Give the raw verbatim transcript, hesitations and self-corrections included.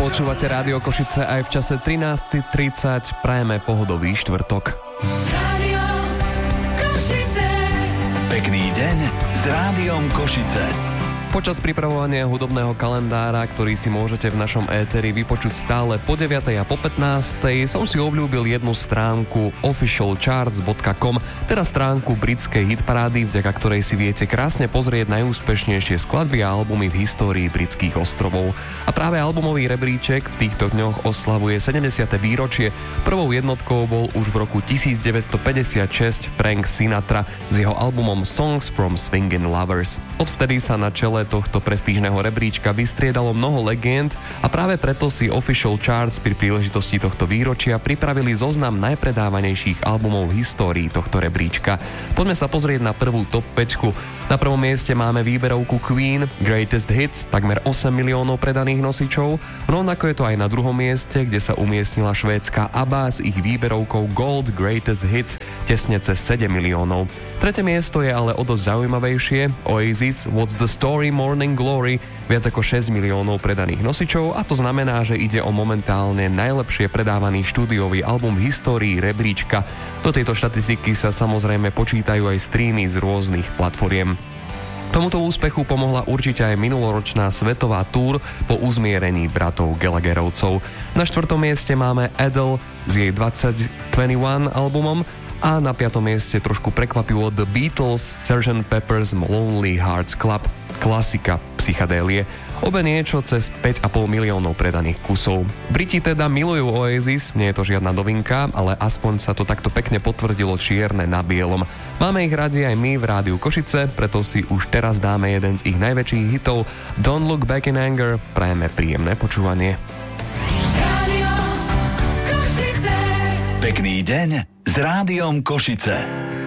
Počúvate Rádio Košice aj v čase trinásť tridsať. Prajeme pohodový štvrtok. Rádio Košice. Pekný deň s Rádiom Košice. Počas pripravovania hudobného kalendára, ktorý si môžete v našom éteri vypočuť stále po deviatej a po pätnástej, som si obľúbil jednu stránku official charts bodka com, teda stránku britskej hitparády, vďaka ktorej si viete krásne pozrieť najúspešnejšie skladby a albumy v histórii britských ostrovov. A práve albumový rebríček v týchto dňoch oslavuje sedemdesiate výročie. Prvou jednotkou bol už v roku devätnásťstopäťdesiatšesť Frank Sinatra s jeho albumom Songs from Swingin' Lovers. Odvtedy sa na čele tohto prestížneho rebríčka vystriedalo mnoho legend a práve preto si Official Charts pri príležitosti tohto výročia pripravili zoznam najpredávanejších albumov v histórii tohto rebríčka. Poďme sa pozrieť na prvú top päťku. Na prvom mieste máme výberovku Queen Greatest Hits, takmer osem miliónov predaných nosičov. Rovnako je to aj na druhom mieste, kde sa umiestnila švédska ABBA s ich výberovkou Gold Greatest Hits tesne cez sedem miliónov. Tretie miesto je ale o dosť zaujímavejšie. Oasis What's the Story Morning Glory, viac ako šesť miliónov predaných nosičov, a to znamená, že ide o momentálne najlepšie predávaný štúdiový album v histórii rebríčka. Do tejto štatistiky sa samozrejme počítajú aj streamy z rôznych platformiem. Tomuto úspechu pomohla určite aj minuloročná svetová túr po uzmierení bratov Gallagherovcov. Na štvrtom mieste máme Adele s jej dvadsať dvadsaťjeden albumom a na piatom mieste trošku prekvapivo The Beatles sergeant Pepper's Lonely Hearts Club, klasika psychadélie. Obe niečo cez päť a pol miliónov predaných kusov. Briti teda milujú Oasis, nie je to žiadna novinka, ale aspoň sa to takto pekne potvrdilo čierne na bielom. Máme ich radi aj my v Rádiu Košice, preto si už teraz dáme jeden z ich najväčších hitov Don't Look Back in Anger. Prajeme príjemné počúvanie. Rádio Košice. Pekný deň s Rádiom Košice.